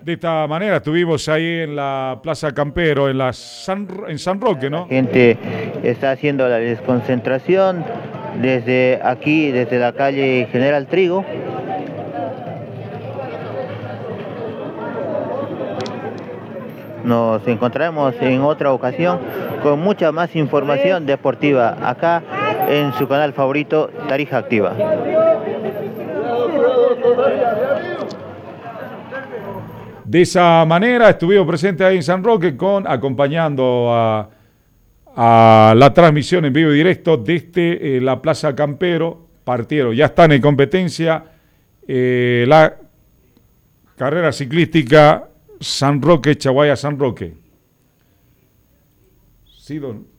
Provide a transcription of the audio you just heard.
De esta manera estuvimos ahí en la Plaza Campero, en San Roque, La ¿no? gente está haciendo la desconcentración desde aquí, desde la calle General Trigo. Nos encontraremos en otra ocasión con mucha más información deportiva acá en su canal favorito, Tarija Activa. De esa manera estuvimos presentes ahí en San Roque acompañando a la transmisión en vivo y directo desde la Plaza Campero. Partieron, ya están en competencia la carrera ciclística San Roque, Chaguaya San Roque. Sí, don.